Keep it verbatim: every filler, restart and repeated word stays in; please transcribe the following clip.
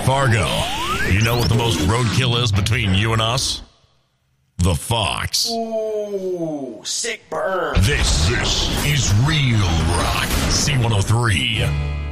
Fargo, you know what the most roadkill is between you and us? The Fox. Ooh, sick burn. This, this is Real Rock C one oh three.